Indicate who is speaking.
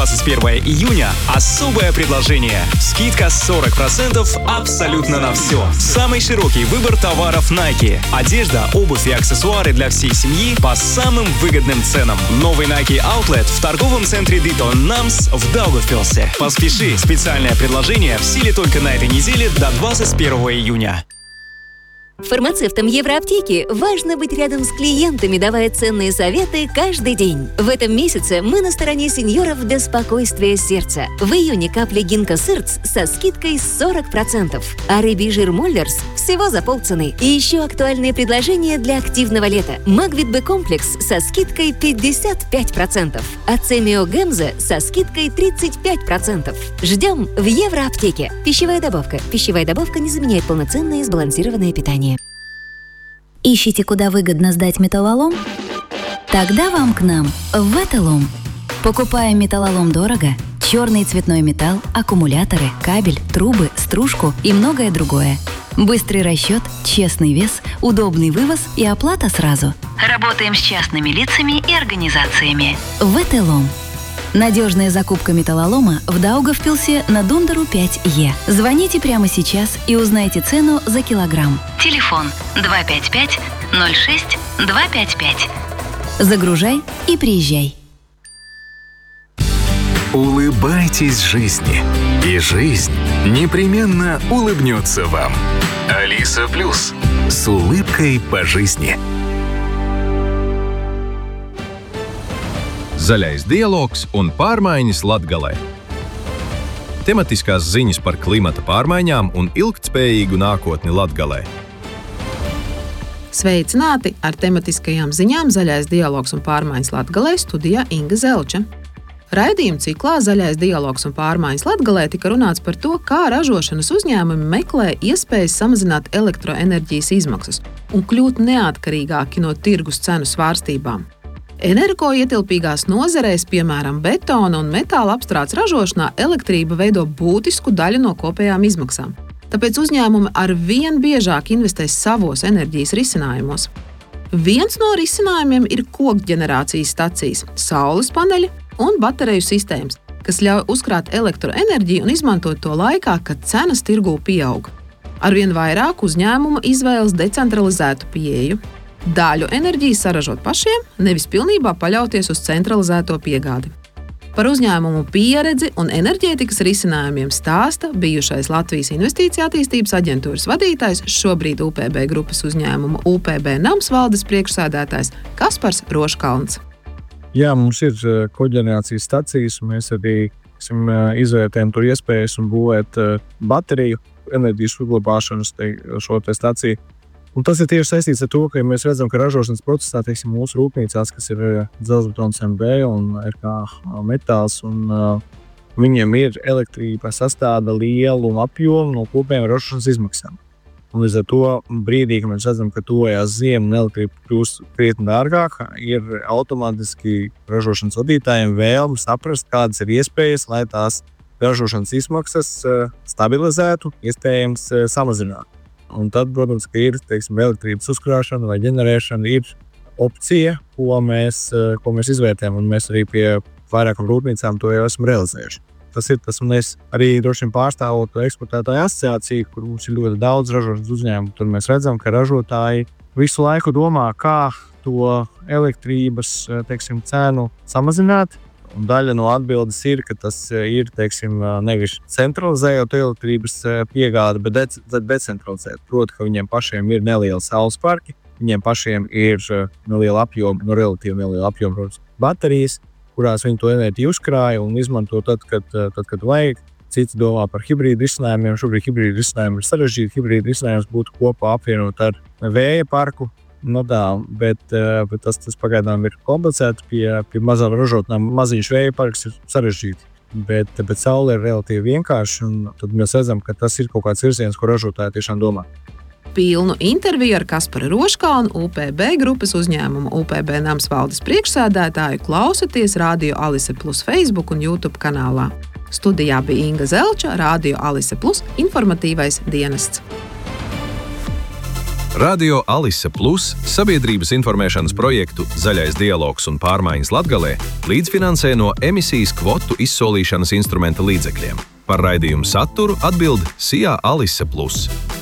Speaker 1: 21 июня особое предложение. Скидка 40% абсолютно на все. Самый широкий выбор товаров Nike. Одежда, обувь и аксессуары для всей семьи по самым выгодным ценам. Новый Nike Outlet в торговом центре Ditton Nams в Даугавпилсе. Поспеши, специальное предложение в силе только на этой неделе до 21 июня.
Speaker 2: Фармацевтам Евроаптеки важно быть рядом с клиентами, давая ценные советы каждый день. В этом месяце мы на стороне сеньоров для спокойствия сердца. В июне капли Гинко Сырц со скидкой 40%, а рыбий жир Моллерс всего за полцены. И еще актуальные предложения для активного лета. Магвит Б комплекс со скидкой 55%, а Цемио Гемза со скидкой 35%. Ждем в Евроаптеке. Пищевая добавка. Пищевая добавка не заменяет полноценное и сбалансированное питание.
Speaker 3: Ищите, куда выгодно сдать металлолом? Тогда вам к нам, в Веталом. Покупаем металлолом дорого, черный цветной металл, аккумуляторы, кабель, трубы, стружку и многое другое. Быстрый расчет, честный вес, удобный вывоз и оплата сразу. Работаем с частными лицами и организациями. Веталом. Надежная закупка металлолома в Даугавпилсе на Дундеру 5Е. Звоните прямо сейчас и узнайте цену за килограмм. Телефон 255-06-255. Загружай и приезжай.
Speaker 4: Улыбайтесь жизни, и жизнь непременно улыбнется вам. Алиса Плюс. С улыбкой по жизни.
Speaker 5: Zaļais dialogs un pārmaiņas Latgalē. Tematiskās ziņas par klimata pārmaiņām un ilgtspējīgu nākotni Latgalē.
Speaker 6: Sveicināti ar tematiskajām ziņām Zaļais dialogs un pārmaiņas Latgalē studijā Inga Zelča. Raidījuma ciklā Zaļais dialogs un pārmaiņas Latgalē tika runāts par to, kā ražošanas uzņēmumi meklē iespējas samazināt elektroenerģijas izmaksas un kļūt neatkarīgāki no tirgus cenu svārstībām. Energoietilpīgās nozarēs, piemēram, betona un metāla apstrādes ražošanā, elektrība veido būtisku daļu no kopējām izmaksām. Tāpēc uzņēmumi arvien biežāk investēs savos enerģijas risinājumos. Viens no risinājumiem ir kokģenerācijas stacijas, saules paneļi un bateriju sistēmas, kas ļauj uzkrāt elektroenerģiju un izmantot to laikā, kad cenas tirgū pieaug. Arvien vairāk uzņēmumu izvēlas decentralizētu pieeju. Daļu enerģijas saražot pašiem, nevis pilnībā paļauties uz centralizēto piegādi. Par uzņēmumu pieredzi un enerģētikas risinājumiem stāsta bijušais Latvijas Investīcija attīstības aģentūras vadītājs, šobrīd UPB grupas uzņēmuma UPB Nams valdes priekšsēdētājs Kaspars Roškalns.
Speaker 7: Jā, mums ir koģenerācijas stacijas, un mēs arī izvērtējam tur iespējas un būvēt bateriju enerģijas uzglabāšanas šo staciju. Un tas ir tieši saistīts ar to, ka mēs redzam, ka ražošanas procesā, mūsu rūpnīcās, kas ir dzelzbetons MB un RK metāls, un viņiem ir elektrība sastāda lielu apjomu no kopējām ražošanas izmaksām. Un līdz ar to brīdī, kad mēs redzam, ka tuvojās ziema un elektrība kļūst krietni dārgāka, ir automātiski ražošanas vadītājiem vēlme saprast, kādas ir iespējas, lai tās ražošanas izmaksas stabilizētu, iespējams samazināt. Un tad, protams, ka ir elektrības uzkrāšana vai ģenerēšana ir opcija, ko mēs izvērtējam, un mēs arī pie vairākām rūpnīcām to jau esam realizējuši. Tas ir tas, un es arī droši vien pārstāvot eksportētāju asociāciju, kur mums ir ļoti daudz ražošanas uzņēmumu, tad mēs redzam, ka ražotāji visu laiku domā, kā to elektrības cenu samazināt. Un daļa no atbildes ir, ka tas ir nevis centralizējot elektrības piegādi, bet decentralizēt. Proti, ka viņiem pašiem ir neliela saules parki, viņiem pašiem ir neliela apjoma, relatīvi neliela apjoma baterijas, kurās viņi to enerģiju uzkrāja un izmanto tad, kad vajag. Cits domā par hibrīdu risinājumiem. Šobrīd hibrīdu risinājumi ir sarežģīti. Hibrīdu risinājums būtu kopā apvienot ar vēja parku. Bet tas pagaidām ir komplicēti. Pie mazām ražotnām maziņš vēja parks ir sarežģīti. Bet saule ir relatīvi vienkārši, un tad mēs redzam, ka tas ir kaut kāds virziens, ko ražotāji tiešām domā.
Speaker 6: Pilnu interviju ar Kasparu Roškalnu, UPB grupas uzņēmuma UPB Nams valdes priekšsēdētāju klausaties Radio Alise Plus Facebook un YouTube kanālā. Studijā bija Inga Zelča, Radio Alise Plus informatīvais dienests.
Speaker 5: Radio Alise Plus sabiedrības informēšanas projektu Zaļais dialogs un pārmaiņas Latgalē līdzfinansē no emisijas kvotu izsolīšanas instrumenta līdzekļiem. Par raidījumu saturu atbild SIA Alise Plus.